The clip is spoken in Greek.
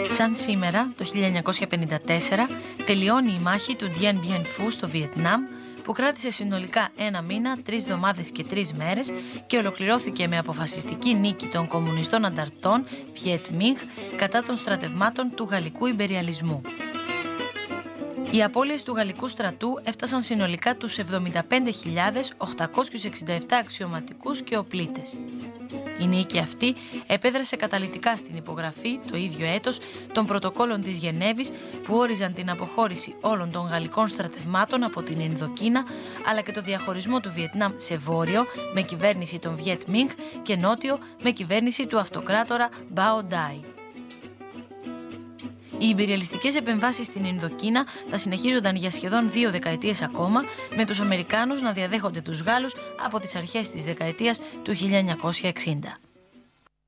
Σαν σήμερα, το 1954, τελειώνει η μάχη του Dien Bien Phu στο Βιετνάμ, που κράτησε συνολικά 1 μήνα, 3 εβδομάδες και 3 μέρες και ολοκληρώθηκε με αποφασιστική νίκη των κομμουνιστών ανταρτών Viet Minh κατά των στρατευμάτων του γαλλικού ιμπεριαλισμού. Οι απώλειες του γαλλικού στρατού έφτασαν συνολικά τους 75.867 αξιωματικούς και οπλίτες. Η νίκη αυτή επέδρασε καταλυτικά στην υπογραφή το ίδιο έτος των πρωτοκόλων της Γενέβης που όριζαν την αποχώρηση όλων των γαλλικών στρατευμάτων από την Ινδοκίνα, αλλά και το διαχωρισμό του Βιετνάμ σε βόρειο με κυβέρνηση των Viet Minh και νότιο με κυβέρνηση του αυτοκράτορα Bao Dai. Οι ιμπεριαλιστικές επεμβάσεις στην Ινδοκίνα θα συνεχίζονταν για σχεδόν 2 δεκαετίες ακόμα, με τους Αμερικάνους να διαδέχονται τους Γάλλους από τις αρχές της δεκαετίας του 1960.